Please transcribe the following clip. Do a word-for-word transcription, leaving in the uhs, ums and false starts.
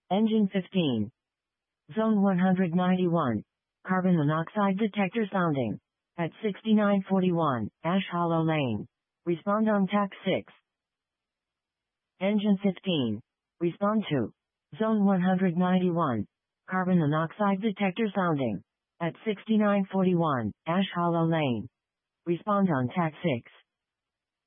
Engine fifteen. Zone one hundred ninety-one. Carbon monoxide detector sounding. At sixty-nine forty-one, Ash Hollow Lane. Respond on T A C six. Engine fifteen. Respond to. Zone one hundred ninety-one. Carbon monoxide detector sounding. At sixty-nine forty-one, Ash Hollow Lane. Respond on T A C six.